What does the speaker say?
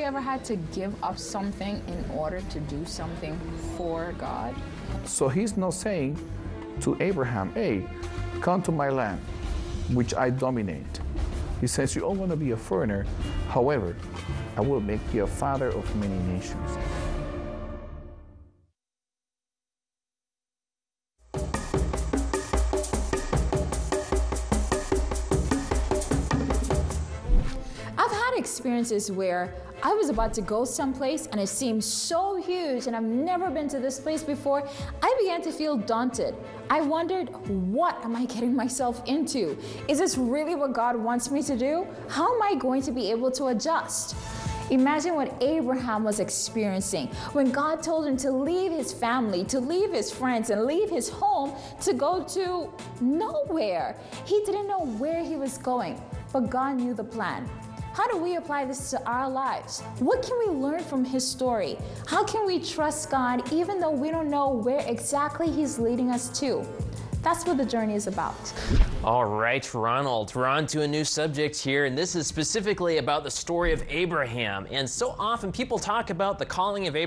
ever had to give up something in order to do something for God? So he's not saying to Abraham, hey, come to my land, which I dominate. He says, you all want to be a foreigner. However, I will make you a father of many nations. I've had experiences where I was about to go someplace and it seemed so huge and I've never been to this place before. I began to feel daunted. I wondered, what am I getting myself into? Is this really what God wants me to do? How am I going to be able to adjust? Imagine what Abraham was experiencing when God told him to leave his family, to leave his friends, and leave his home to go to nowhere. He didn't know where he was going, but God knew the plan. How do we apply this to our lives? What can we learn from his story? How can we trust God even though we don't know where exactly he's leading us to? That's what the journey is about. All right, Ronald, we're on to a new subject here, and this is specifically about the story of Abraham. And so often people talk about the calling of Abraham